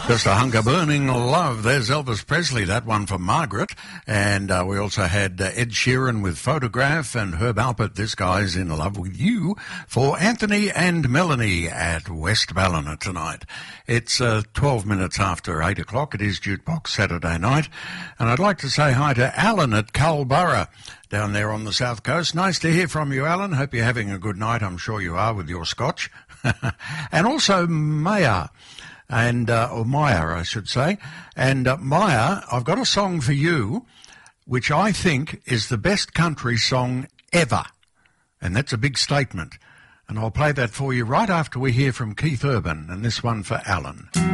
Just a hunk of burning love. There's Elvis Presley, that one for Margaret. And we also had Ed Sheeran with Photograph and Herb Alpert, This Guy's in Love with You, for Anthony and Melanie at West Ballina tonight. It's 12 minutes after 8 o'clock. It is Jukebox Saturday night. And I'd like to say hi to Alan at Culburra down there on the south coast. Nice to hear from you, Alan. Hope you're having a good night. I'm sure you are with your scotch. And also Maya. Or Maya, I should say. And Maya, I've got a song for you, which I think is the best country song ever. And that's a big statement. And I'll play that for you right after we hear from Keith Urban, and this one for Alan.